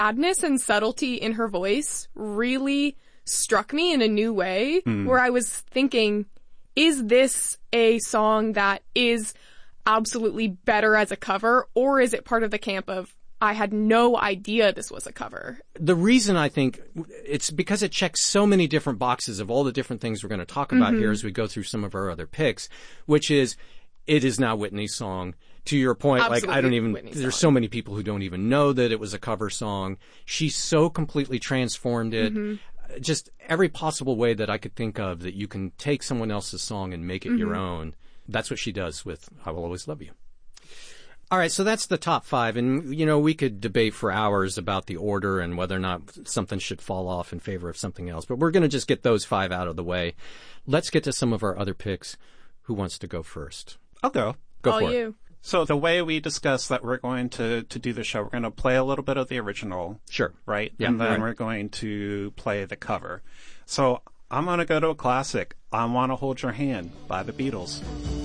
sadness and subtlety in her voice really struck me in a new way, where I was thinking, is this a song that is absolutely better as a cover, or is it part of the camp of, I had no idea this was a cover? The reason I think it's because it checks so many different boxes of all the different things we're going to talk about here as we go through some of our other picks, which is, it is now Whitney's song. To your point, Absolutely, like, I don't even, Whitney's there's song. so many people who don't even know that it was a cover song. She so completely transformed it. Just every possible way that I could think of that you can take someone else's song and make it your own. That's what she does with I Will Always Love You. All right, so that's the top 5. And, you know, we could debate for hours about the order and whether or not something should fall off in favor of something else. But we're going to just get those 5 out of the way. Let's get to some of our other picks. Who wants to go first? I'll go. Go All for you. it. So the way we discussed that we're going to do the show, we're going to play a little bit of the original. Sure. Right? Yeah, and then right. we're going to play the cover. So I'm going to go to a classic. I Want to Hold Your Hand by the Beatles.